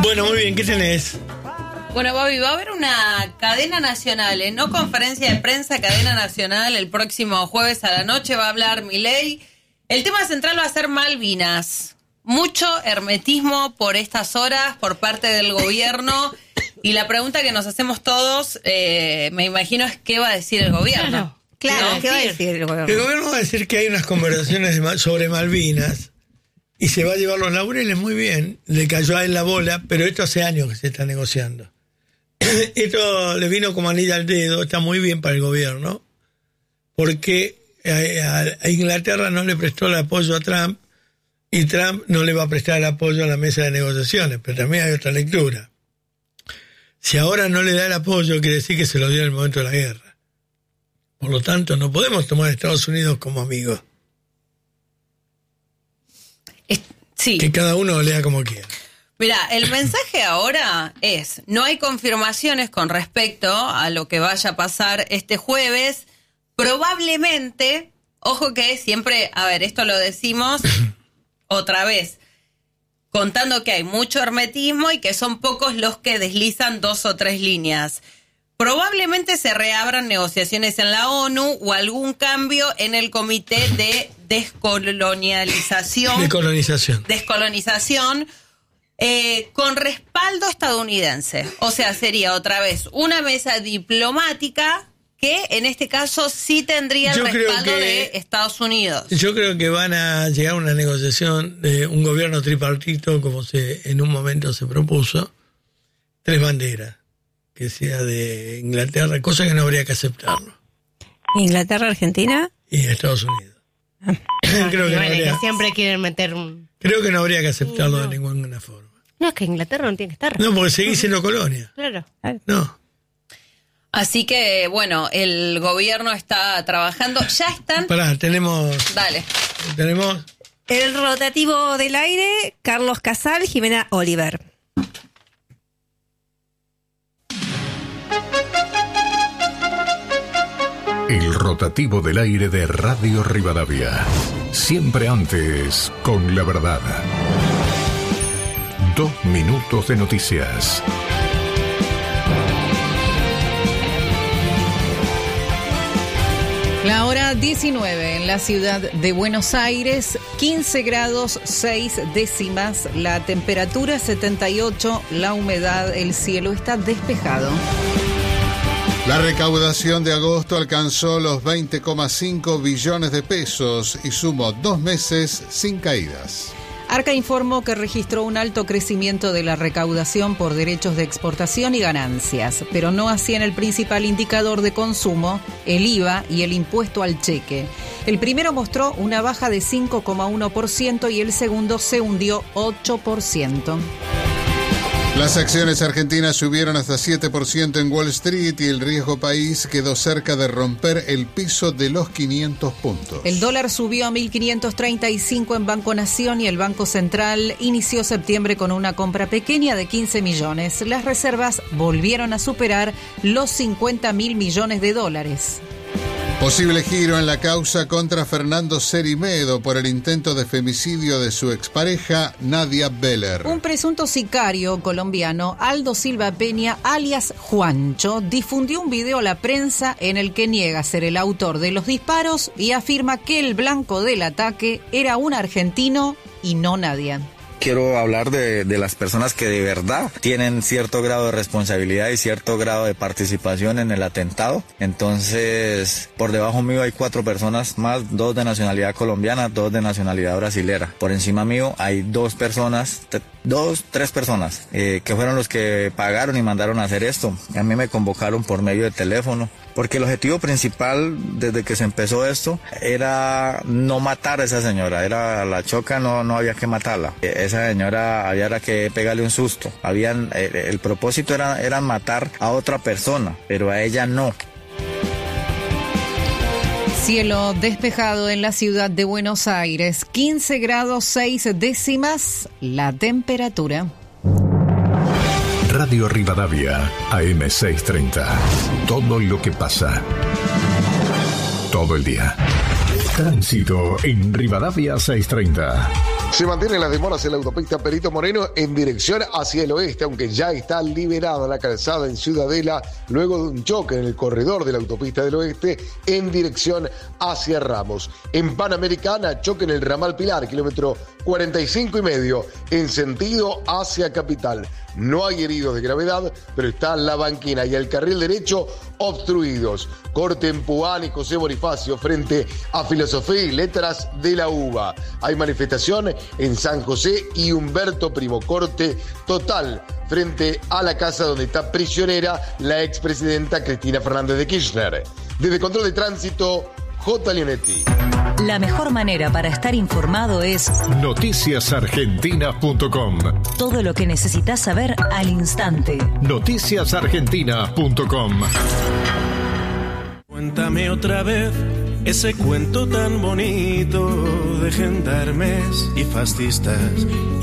Bueno, muy bien, ¿qué tenés? Bueno, Bobby, va a haber una cadena nacional, no conferencia de prensa, cadena nacional, el próximo jueves a la noche va a hablar Milei. El tema central va a ser Malvinas. Mucho hermetismo por estas horas por parte del gobierno. Y la pregunta que nos hacemos todos, me imagino, es ¿qué va a decir el gobierno? Claro, ¿no? ¿qué va a decir el gobierno? El gobierno va a decir que hay unas conversaciones sobre Malvinas y se va a llevar los laureles muy bien. Le cayó a él la bola, pero esto hace años que se está negociando. Esto le vino como anillo al dedo, está muy bien para el gobierno, porque a Inglaterra no le prestó el apoyo a Trump y Trump no le va a prestar el apoyo a la mesa de negociaciones, pero también hay otra lectura. Si ahora no le da el apoyo, quiere decir que se lo dio en el momento de la guerra. Por lo tanto, no podemos tomar a Estados Unidos como amigos. Sí. Que cada uno lea como quiera. Mira, el mensaje ahora es, no hay confirmaciones con respecto a lo que vaya a pasar este jueves. Probablemente, ojo que siempre, a ver, esto lo decimos otra vez, contando que hay mucho hermetismo y que son pocos los que deslizan 2 o 3 líneas. Probablemente se reabran negociaciones en la ONU o algún cambio en el Comité de Descolonización, con respaldo estadounidense. O sea, sería otra vez una mesa diplomática que en este caso sí tendría el respaldo de Estados Unidos. Yo creo que van a llegar a una negociación de un gobierno tripartito como en un momento se propuso, 3 banderas, que sea de Inglaterra, cosa que no habría que aceptarlo. ¿Inglaterra, Argentina? Y Estados Unidos. Creo que siempre quieren meter un... Creo que no habría que aceptarlo de ninguna forma. No, es que Inglaterra no tiene que estar. No, porque seguís siendo colonia. Claro. No. Así que, bueno, el gobierno está trabajando. Ya están... Pará, tenemos... Dale. Tenemos... El rotativo del aire, Carlos Casal, Jimena Oliver. El rotativo del aire de Radio Rivadavia. Siempre antes, con la verdad. 2 minutos de noticias. La hora 19 en la ciudad de Buenos Aires, 15 grados 6 décimas, la temperatura 78, la humedad, el cielo está despejado. La recaudación de agosto alcanzó los 20,5 billones de pesos y sumó 2 meses sin caídas. Arca informó que registró un alto crecimiento de la recaudación por derechos de exportación y ganancias, pero no así en el principal indicador de consumo, el IVA y el impuesto al cheque. El primero mostró una baja de 5,1% y el segundo se hundió 8%. Las acciones argentinas subieron hasta 7% en Wall Street y el riesgo país quedó cerca de romper el piso de los 500 puntos. El dólar subió a 1.535 en Banco Nación y el Banco Central inició septiembre con una compra pequeña de 15 millones. Las reservas volvieron a superar los 50.000 millones de dólares. Posible giro en la causa contra Fernando Cerimedo por el intento de femicidio de su expareja Nadia Beller. Un presunto sicario colombiano, Aldo Silva Peña, alias Juancho, difundió un video a la prensa en el que niega ser el autor de los disparos y afirma que el blanco del ataque era un argentino y no Nadia. Quiero hablar de las personas que de verdad tienen cierto grado de responsabilidad y cierto grado de participación en el atentado. Entonces, por debajo mío hay 4 personas más, 2 de nacionalidad colombiana, 2 de nacionalidad brasilera. Por encima mío hay 2 personas, 3 personas, que fueron los que pagaron y mandaron a hacer esto. A mí me convocaron por medio de teléfono, porque el objetivo principal desde que se empezó esto era no matar a esa señora, era la choca, no había que matarla. Esa señora había que pegarle un susto. El propósito era matar a otra persona, pero a ella no. Cielo despejado en la ciudad de Buenos Aires, 15 grados 6 décimas la temperatura. Radio Rivadavia, AM630. Todo lo que pasa. Todo el día. Tránsito en Rivadavia 630. Se mantienen las demoras en la autopista Perito Moreno en dirección hacia el oeste, aunque ya está liberada la calzada en Ciudadela luego de un choque en el corredor de la autopista del oeste en dirección hacia Ramos. En Panamericana, choque en el ramal Pilar, kilómetro 45,5, en sentido hacia Capital. No hay heridos de gravedad, pero está la banquina y el carril derecho obstruidos. Corte en Puan y José Bonifacio frente a Filosofía y Letras de la UBA. Hay manifestación en San José y Humberto Primo. Corte total frente a la casa donde está prisionera la expresidenta Cristina Fernández de Kirchner. Desde Control de Tránsito, J. Leonetti. La mejor manera para estar informado es noticiasargentinas.com. Todo lo que necesitas saber al instante. noticiasargentinas.com. Cuéntame otra vez ese cuento tan bonito de gendarmes y fascistas